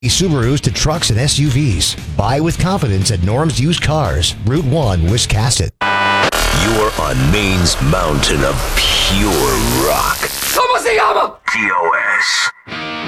Subarus to trucks and SUVs. Buy with confidence at Norm's Used Cars, Route 1, Wiscasset. You're on Maine's mountain of pure rock. ¿Cómo se llama? TOS.